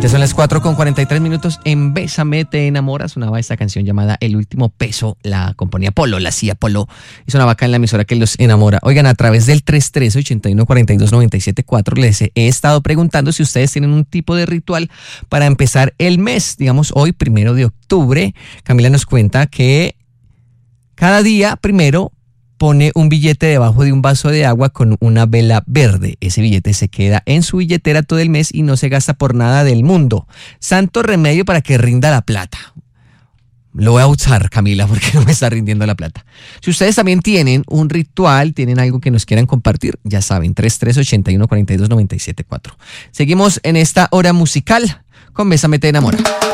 Ya son las 4:43 en Bésame Te Enamora. Sonaba esta canción llamada El Último Peso. La componía Polo, la hacía Polo. Y sonaba acá en la emisora que los enamora. Oigan, a través del 313-8142-974 les he estado preguntando si ustedes tienen un tipo de ritual para empezar el mes. Digamos, hoy, 1 de octubre, Camila nos cuenta que cada día, primero, pone un billete debajo de un vaso de agua con una vela verde. Ese billete se queda en su billetera todo el mes y no se gasta por nada del mundo. Santo remedio para que rinda la plata. Lo voy a usar, Camila, porque no me está rindiendo la plata. Si ustedes también tienen un ritual, tienen algo que nos quieran compartir, ya saben, 313-8142-974. Seguimos en esta hora musical con Bésame Te Enamora.